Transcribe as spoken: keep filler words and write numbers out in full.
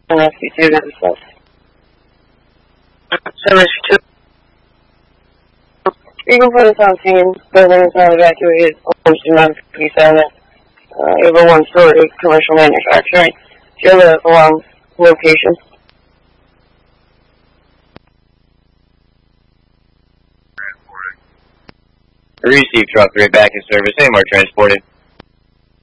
Rescue two, this is West. Service two. Eagle for the South Scene, building is not evacuated, almost do not be silent. Uh, Eagle one story, commercial manufacturing. Do you have a long location? Receive truck three back in service, A M R transported.